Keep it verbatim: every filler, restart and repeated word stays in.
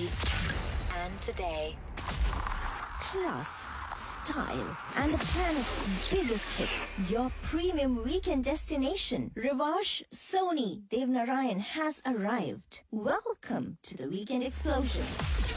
movies, and today. Class, style, and the planet's biggest hits. Your premium weekend destination, Rivash Sony Devnarayan has arrived. Welcome to the Weekend Explosion.